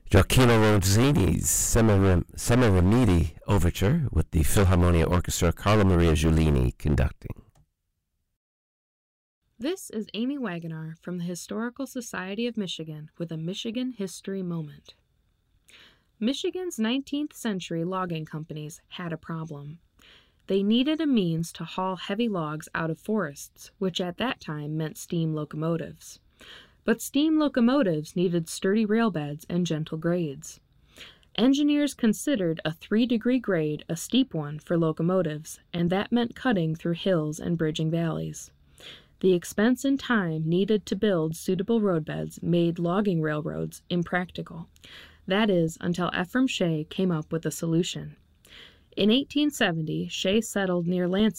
Gioacchino Rossini's Semiramide Overture with the Philharmonia Orchestra, Carlo Maria Giulini conducting. This is Amy Wagoner from the Historical Society of Michigan with a Michigan History Moment. Michigan's 19th century logging companies had a problem. They needed a means to haul heavy logs out of forests, which at that time meant steam locomotives. But steam locomotives needed sturdy railbeds and gentle grades. Engineers considered a 3-degree grade a steep one for locomotives, and that meant cutting through hills and bridging valleys. The expense and time needed to build suitable roadbeds made logging railroads impractical. That is, until Ephraim Shea came up with a solution. In 1870, Shea settled near Lansing